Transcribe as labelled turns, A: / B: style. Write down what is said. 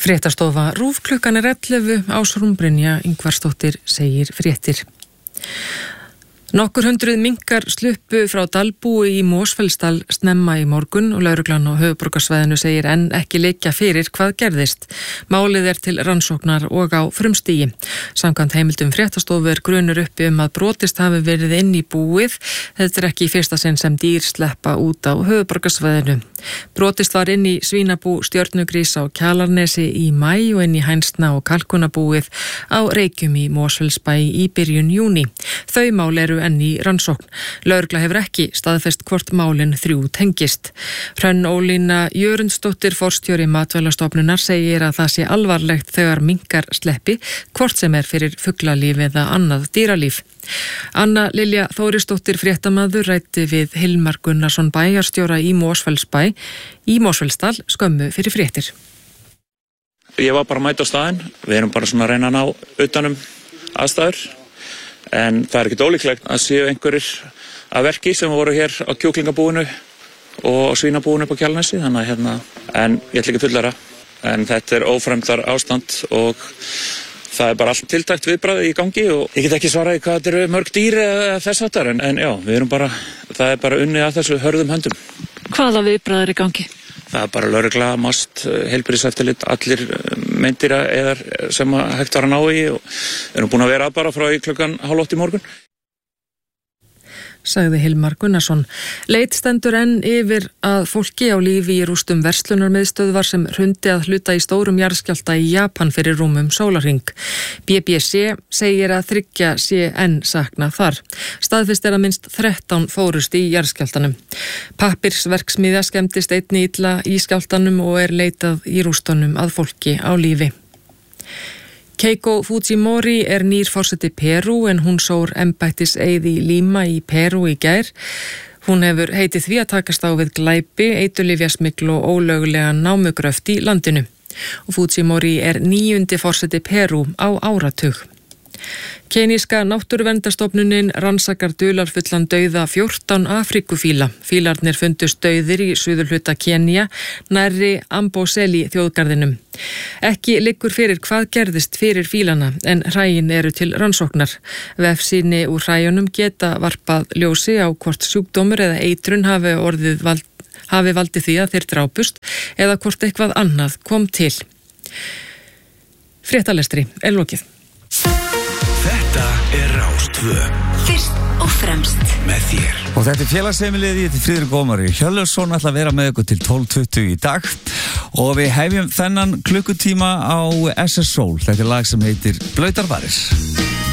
A: Fréttastofa RÚV klukkan 11 Ásrún Brynja Ingvarsdóttir segir fréttir. Nokkur hundruð minkar sluppu frá dalbúi í Mosfellsdal snemma í morgun og lögreglan á höfuðborgarsvæðinu segir enn ekki liggja fyrir hvað gerðist. Málið til rannsóknar og á frumstigi. Samkvæmt heimildum fréttastofu grunur uppi að brotist hafi verið inn í búið. Þetta ekki í fyrsta sinn sem dýr sleppa út á höfuðborgarsvæðinu. Brotist var inn í svínabú Stjörnugrís á Kjalarnesi í maí og inn í Hænsna og Kalkunabúið á Reykjum í Mosfellsbæ í byrjun júní. Þau mál eru enn í rannsókn. Lögregla hefur ekki staðfest hvort málin 3 tengist. Hrönn Ólína Jörundsdóttir forstjóri Matvælastofnunar segir að það sé alvarlegt þegar minkar sleppi, hvort sem fyrir fuglalíf eða annað dýralíf. Anna Lilja Þórisdóttir fréttamaður ræddi við Hilmar Gunnarsson bæjarstjóra í Mosfellsbæ í Mosfellsdal skömmu fyrir fréttir.
B: Ég var bara að mæta á staðinn. Við erum bara svona að reyna að ná utanum aðstæður. En það ekki ólíklegt að séu einhverjir að verki sem voru hér á kjúklingabúinu og á svínabúinu upp á Kjalarnesi, þannig að en ég ætla ekki að fullara. En þetta ófremdar ástand og það bara allt tiltækt viðbragð í gangi og ég get ekki svaraði hvað þetta eru mörg dýr eða þess háttar, en já, við erum bara, það bara unnið að þessu hörðum höndum.
C: Hvaða viðbragð í gangi?
B: Það bara lögregla, MAST, heilbrigðiseftirlit, allir meindýra eða sem hægt var að ná í og erum búin að vera bara frá klukkan 7:30 í morgun.
A: Sagði Hilmar Gunnarsson. Leit stendur enn yfir að fólki á lífi í rústum verslunarmiðstöðvar sem hrundi að hluta í stórum jarðskjálfta í Japan fyrir rúmum sólarhring. BBC segir að 3 sé enn saknað þar. Staðfest að minnst 13 fórust í jarðskjálftanum. Pappirsverksmiðja skemmdist einnig illa í skjálftanum og leitað í rústunum að fólki á lífi. Keiko Fujimori nýr forseti Perú en hún sór embættiseið í Lima í Perú í gær. Hún hefur heitið því að takast á við glæpi, eiturlyfjasmygl og ólögulega námugröft í landinu. Og Fujimori 9. forseti Perú á áratug. Keníska náttúruverndastofnunin rannsakar dularfullan dauða 14 Afríkufíla. Fílarnir fundust dauðir í suðurhluta Kenía, nærri Amboseli þjóðgarðinum. Ekki liggur fyrir hvað gerðist fyrir fílana en hræin eru til rannsóknar. Vefsýni úr hræjunum geta varpað ljósi á hvort sjúkdómur eða eitrun hafi valdið því að þeir drápust eða hvort eitthvað annað kom til. Fréttalestri lokið.
D: Þetta Rás 2.
E: Fyrst og fremst
D: með þér.
F: Og þetta félagsheimilið, ég Friðrik Ómari Hjörleifsson ætla að vera með ykkur til 12:20 í dag og við hefjum þennan klukkutíma á SS Soul. Þetta lag sem heitir Blautar varir.